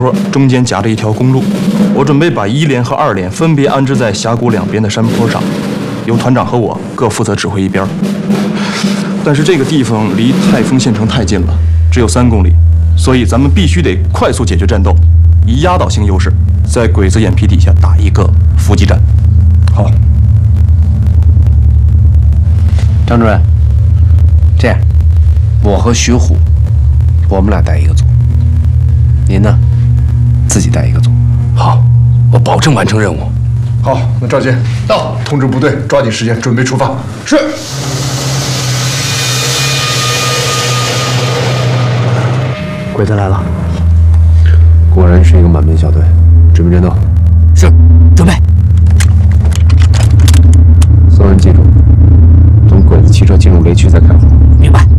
说中间夹着一条公路，我准备把1连和2连分别安置在峡谷两边的山坡上，由团长和我各负责指挥一边。但是这个地方离泰丰县城太近了，只有3公里，所以咱们必须得快速解决战斗，以压倒性优势，在鬼子眼皮底下打一个伏击战。好， 张主任，这样，我和徐虎，我们俩带一个组，您呢，自己带一个组。 好，我保证完成任务。 好，那赵杰到，通知部队抓紧时间准备出发。是。 鬼子来了， 果然是一个满编小队，准备战斗。 是，准备。 所有人记住，等鬼子汽车进入雷区再开火。 明白。